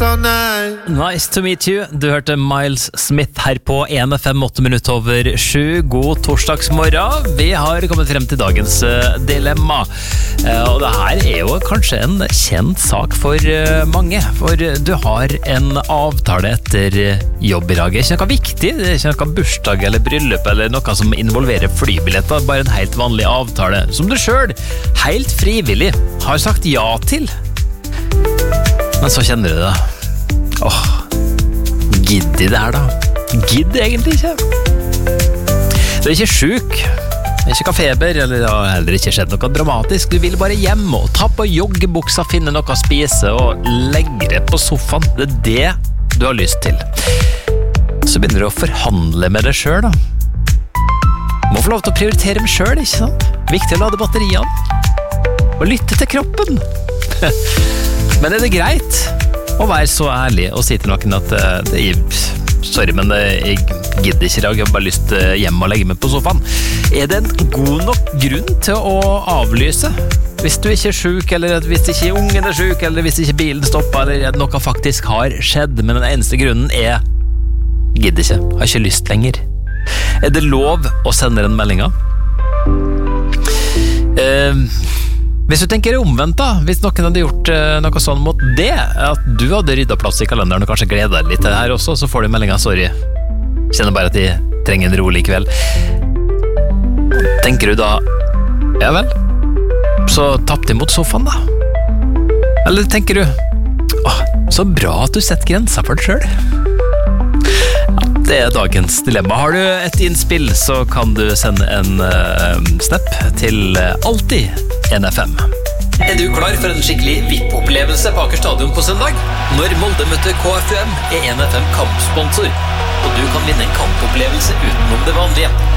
all night. Nice to meet you. Du hørte Miles Smith her på 1FM 8 minutter over 7. God torsdagsmorgen. Vi har kommet frem til dagens dilemma. Og det her er jo kanskje en kjent sak for mange. For du har en avtale etter jobb i dag. Det er ikke noe viktig. Det er ikke noe bursdag eller bryllup eller noe som involverer flybilletter. Bare en helt vanlig avtale som du selv, helt frivillig, har sagt ja til. Men så kjenner du det. Gidder det her da? Gidder egentlig ikke. Du er ikke syk. Det er ikke feber, eller har heller ikke skjedd noe dramatisk. Du vil bare hjem og ta på joggebuksa, finne noe å spise og legge det på sofaen. Det er det du har lyst til. Så begynner du å forhandle med deg selv da. Må få lov til å prioritere meg selv, ikke sant? Viktig å lade batteriene. Og lytte til kroppen. Men er det greit å være så ærlig og si til noen at sorry, men jeg gidder ikke i dag, jeg har bare lyst hjem og legge meg på sofaen. Er det en god nok grunn til å avlyse? Hvis du ikke er syk, eller hvis ikke ungen er syk, eller hvis ikke bilen stopper, eller noe faktisk har skjedd, men den eneste grunnen er gidder ikke, har ikke lyst lenger. Er det lov å sende den meldingen? Hvis du tenker omvendt da, hvis noen hadde gjort noe sånn mot det, at du hadde ryddet plass i kalenderen og kanskje gledet deg litt til det her også, så får du meldingen, sorry, kjenner bare at de trenger en rolig kveld. Tenker du da, ja vel, så tapp de mot sofaen da? Eller tenker du, så bra at du setter grenser for deg selv. Det er dagens dilemma. Har du et innspill, så kan du sende en snap til alltid 1FM. Er du klar for en skikkelig VIP-opplevelse på Aker Stadion på søndag? Når Molde møter KFUM er 1FM kampsponsor, og du kan vinne en kampopplevelse utenom det vanlige.